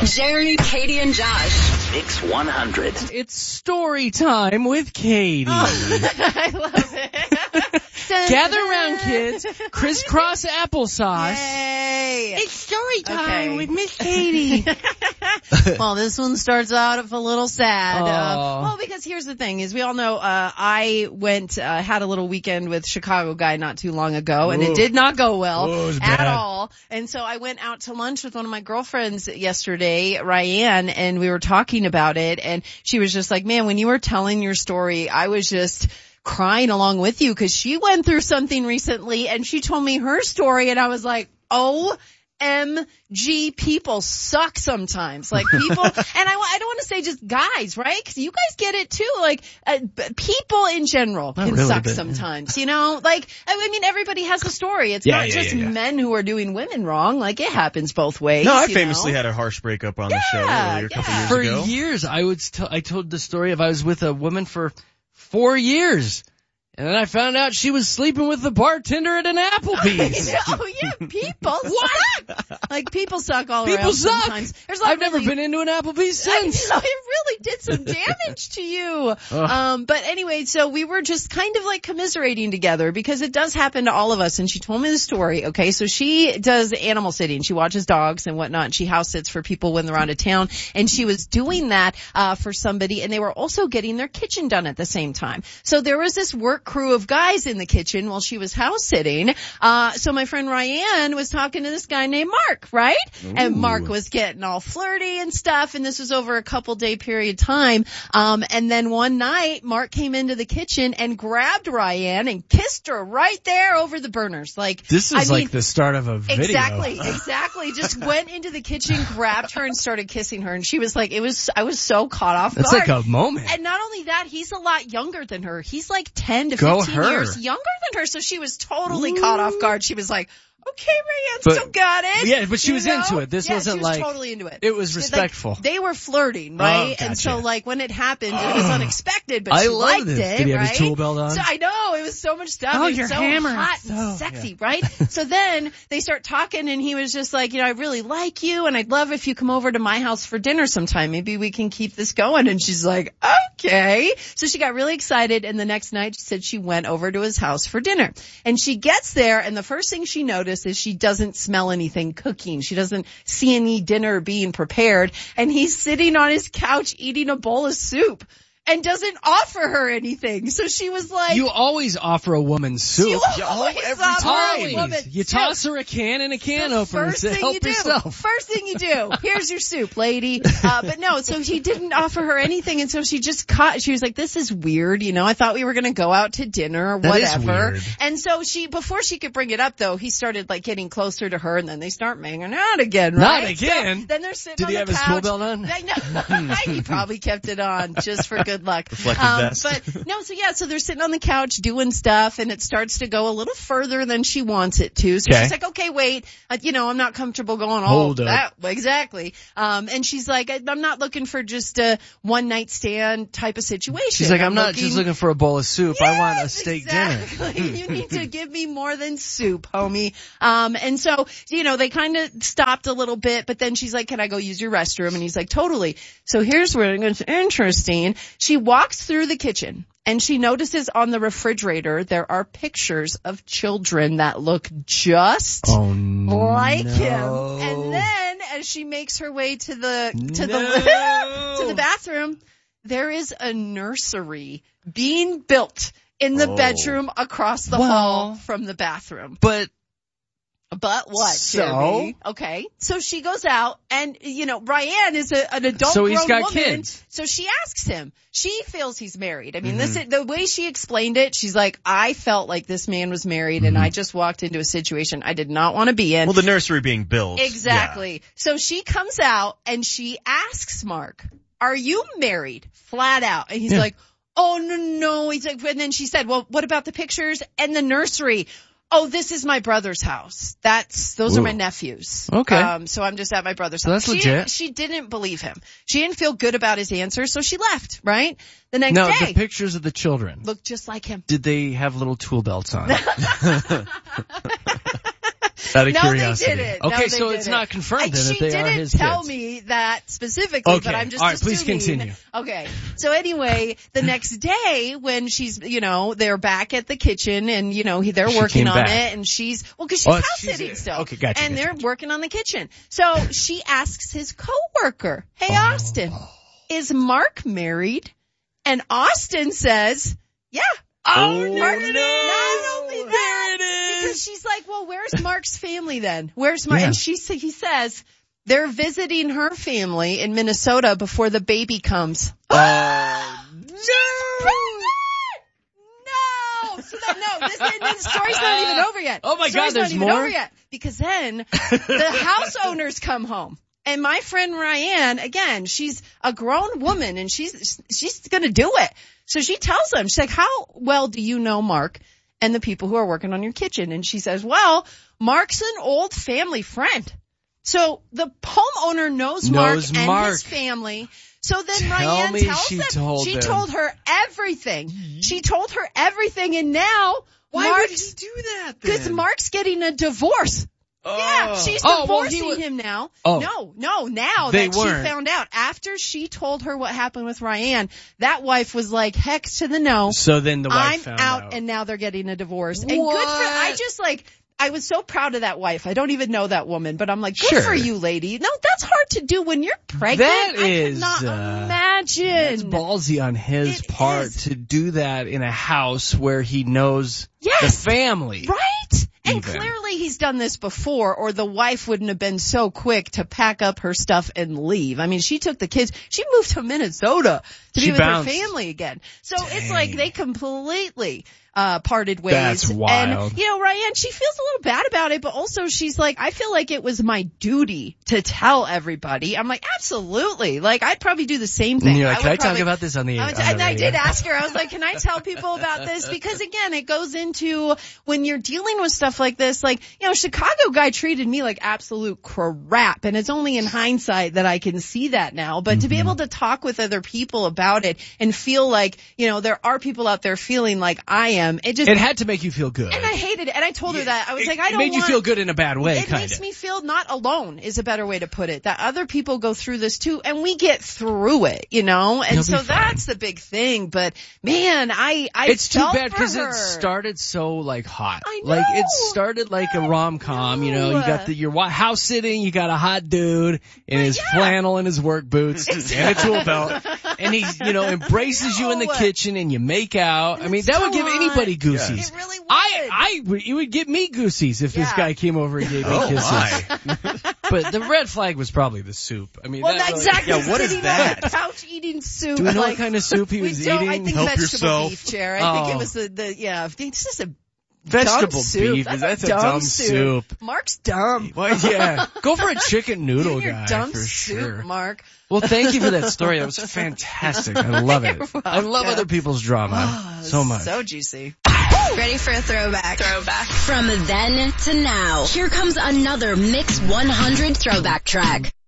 Jerry, Katie, and Josh. Mix 100. It's story time with Katie. I love it. Gather around, kids. Crisscross applesauce. Yay. It's story time with Miss Katie. Well, this one starts out a little sad. Oh. Well, because here's the thing, is we all know, I went, had a little weekend with Chicago guy not too long ago, and it did not go well at all. And so I went out to lunch with one of my girlfriends yesterday, Ryan, and we were talking about it, and she was just like, man, when you were telling your story, I was just crying along with you, because she went through something recently, and she told me her story, and I was like, OMG, people suck sometimes. Like people, and I don't want to say just guys, right? Because you guys get it too. Like people in general can suck sometimes. You know, like I mean, everybody has a story. It's not just men who are doing women wrong. Like it happens both ways. No, I famously had a harsh breakup on the show earlier a couple years ago. For years, I told the story of I was with a woman for 4 years. And then I found out she was sleeping with the bartender at an Applebee's. Oh yeah, people suck. Like people suck all around. People suck. Sometimes. I've never been into an Applebee's since. It really did some damage to you. But anyway, so we were just kind of like commiserating together because it does happen to all of us. And she told me the story. Okay, so she does animal sitting. She watches dogs and whatnot. And she house sits for people when they're out of town. And she was doing that for somebody, and they were also getting their kitchen done at the same time. So there was this work crew of guys in the kitchen while she was house sitting. So my friend Ryan was talking to this guy named Mark, right? Ooh. And Mark was getting all flirty and stuff, and this was over a couple day period time. And then one night, Mark came into the kitchen and grabbed Ryan and kissed her right there over the burners. Like this is like the start of a video. Exactly. Just went into the kitchen, grabbed her, and started kissing her. And she was like, I was so caught off guard. It's like a moment. And not only that, he's a lot younger than her. He's like 10 to 15 years younger than her, so she was totally caught off guard. She was like, okay, Rayanne, still got it. Yeah, but she was into it. This wasn't she was like totally into it. It was respectful. Like, they were flirting, right? Gotcha. And so like when it happened, it was unexpected, but she liked it. Did he have right? his tool belt on? So I know, it was so much stuff. Oh, it was you're so hammered. hot and sexy, right? So then they start talking, and he was just like, I really like you, and I'd love if you come over to my house for dinner sometime. Maybe we can keep this going. And she's like, okay. So she got really excited, and the next night she said she went over to his house for dinner. And she gets there, and the first thing she noticed is she doesn't smell anything cooking. She doesn't see any dinner being prepared. And he's sitting on his couch eating a bowl of soup and doesn't offer her anything. So she was like... You always offer a woman soup. Every time. You toss her a can and a can opener to help yourself. First thing you do. Here's your soup, lady. But no, so he didn't offer her anything, and so she just she was like, this is weird, I thought we were going to go out to dinner or whatever. And so before she could bring it up, though, he started like getting closer to her, and then they start banging out again, right? Not again? So then they're sitting on the couch. Did he have his tool belt on? He probably kept it on just for good luck. But no, so they're sitting on the couch doing stuff, and it starts to go a little further than she wants it to. So she's like, okay, wait, I'm not comfortable going all that. Exactly. And she's like, I'm not looking for just a one night stand type of situation. She's like, I'm not just looking for a bowl of soup. Yes, I want a steak dinner. You need to give me more than soup, homie. And so, they kind of stopped a little bit, but then she's like, can I go use your restroom? And he's like, totally. So here's where it's interesting. She walks through the kitchen, and she notices on the refrigerator there are pictures of children that look just like him. And then as she makes her way to the bathroom, there is a nursery being built in the bedroom across the hall from the bathroom. But what, Jimmy? Okay. So she goes out, and, Ryan is an adult so he's grown got woman. Kids. So she asks him. She feels he's married. I mean, the way she explained it, she's like, I felt like this man was married, and I just walked into a situation I did not want to be in. Well, the nursery being built. Exactly. Yeah. So she comes out, and she asks Mark, are you married? Flat out. And he's like, oh, no. He's like, and then she said, well, what about the pictures and the nursery? Oh, this is my brother's house. Those are my nephews. Okay. So I'm just at my brother's so house. That's legit. She didn't believe him. She didn't feel good about his answer, so she left, right? The next day. No, the pictures of the children looked just like him. Did they have little tool belts on? Out of No, curiosity. they didn't. Okay, No, they so it's didn't. not confirmed then She that they are didn't his tell kids. me that specifically, Okay. but I'm just All right, assuming. please continue. Okay. So anyway, the next day when she's, they're back at the kitchen and, they're She working came on back. it and she's, cause she's Oh, house she's sitting it. still. Okay, gotcha, And gotcha. they're working on the kitchen. So she asks his coworker, "Hey, Austin, is Mark married?" And Austin says, "Yeah." Oh, Mark, no. Not only that, There it is. because she's like, "Well, where's Mark's family then? Where's Mark?" Yeah. And he says, "They're visiting her family in Minnesota before the baby comes." No! So then, the story's not even over yet. Oh my God, Story's there's not even more? over yet. Because then, the house owners come home. And my friend Ryan, again, she's a grown woman and she's gonna do it. So she tells them, she's like, "How well do you know Mark and the people who are working on your kitchen?" And she says, "Well, Mark's an old family friend." So the homeowner knows Mark and Mark. his family. So then Tell Ryan me tells she them. told She them. told her everything. She told her everything, and now Why would he Mark's do that then? because Mark's getting a divorce. Yeah, she's Oh, well, divorcing him now. Oh. No, now They that weren't. she found out. After she told her what happened with Ryan, that wife was like, heck to the no. So then the wife I'm found out, and now they're getting a divorce. And good for, What? I was so proud of that wife. I don't even know that woman, but I'm like, good Sure. for you, lady. No, that's hard to do when you're pregnant. That I is, could not It's imagine. ballsy on his It part is. to do that in a house where he knows Yes. the family. Right? And Even. clearly he's done this before, or the wife wouldn't have been so quick to pack up her stuff and leave. I mean, she took the kids, she moved to Minnesota to She be with bounced. her family again. So it's Dang. like they completely parted ways. That's wild. And, Ryan, she feels a little bad about it, but also she's like, I feel like it was my duty to tell everybody. I'm like, absolutely. Like, I'd probably do the same thing. And you're like, can I would talk probably- about this on the and on the I radio?" did ask her, I was like, can I tell people about this? Because again, it goes into when you're dealing with stuff like this, like, Chicago guy treated me like absolute crap. And it's only in hindsight that I can see that now. But to be able to talk with other people about it and feel like, there are people out there feeling like I am, it had to make you feel good. and I hated it. And I told her that. I was like, I It don't made you want- feel good in a bad way, it kind makes of. me feel not alone is a better way to put it. That other people go through this too, and we get through it, And You'll so be fine. that's the big thing. But man, I It's too felt bad for because her. it started so hot. I know. Like it started like a rom-com, You got your house sitting, you got a hot dude in his flannel and his work boots and a tool belt, and he embraces you in the No. kitchen and you make out. I mean, It's that would so give hot. anybody goosies. It really would. It would give me goosies if this Yeah. guy came over and gave me Oh kisses. my. But the red flag was probably the soup. I mean, Well, that that's really- exactly. Yeah, what is sitting that? on the couch eating soup. Do we know like, what kind of soup he was we don't, eating? I think Help vegetable yourself. beef, Chair. I think Oh. it was it's just a Vegetable dumb soup. beef. That's a dumb soup. Mark's dumb. Well, yeah. Go for a chicken noodle Your guy dumb for soup, sure. Mark. Well, thank you for that story. That was fantastic. I love it. You're I love welcome. other people's drama so much. So juicy. Ready for a throwback. From then to now, here comes another Mix 100 throwback track.